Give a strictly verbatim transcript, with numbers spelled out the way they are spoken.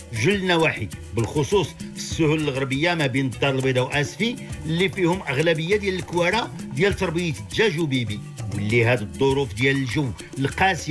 في جل النواحي، بالخصوص في السهول الغربيه ما بين الدار البيضاء واسفي اللي فيهم اغلبيه ديال الكواره ديال تربيه الدجاج وبيبي، واللي هاد الظروف ديال الجو القاسيه